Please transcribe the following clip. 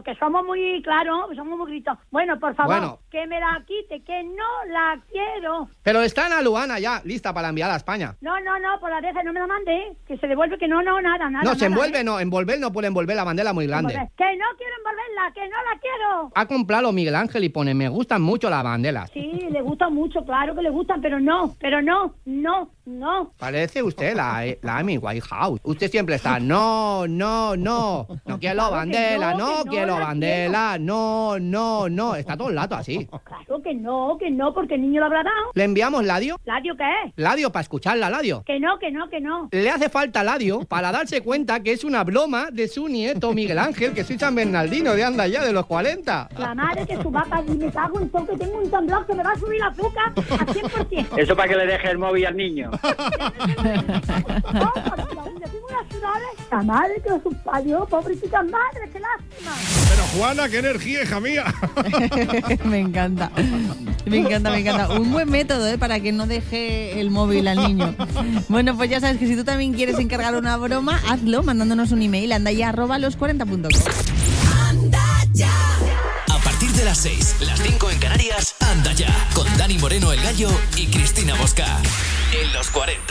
que somos muy claros, somos muy gritos. Bueno, por favor, Bueno. que me la quite, que no la quiero. Pero está en Luana ya, lista para enviar a España. No, por la deja, no me la mande, que se devuelve, que no, nada. No, se envuelve, no, envolver no puede envolver la bandera muy grande. Que no quiero envolverla, que no la quiero. Ha comprado Miguel Ángel y pone, me gustan mucho las banderas. Sí, le gustan mucho, claro que le gustan, pero no. Parece usted la Amy Winehouse. Usted siempre está, no quiero bandera, no quiero bandera, no. Está todo el rato así. Claro que no, porque el niño lo habrá dado. ¿Le enviamos Ladio? ¿Ladio qué es? Ladio para escucharla, Ladio. Que no. Le hace falta Ladio para darse cuenta que es una broma de su nieto Miguel Ángel, que soy San Bernardino de anda ya de los 40. La madre que su vaca y me cago en todo, que tengo un temblor que me va a subir la azúcar al 100%. Eso para que le deje el móvil al niño. La madre que los parió, pobrecita madre, qué lástima. Pero Juana, qué energía, hija mía. Me encanta. Un buen método, para que no deje el móvil al niño. Bueno, pues ya sabes que si tú también quieres encargar una broma, hazlo mandándonos un email a andaya@los40.com. Anda ya. A partir de las 6, las 5 en Canarias, Anda ya, con Dani Moreno el Gallo y Cristina Bosca. En los 40.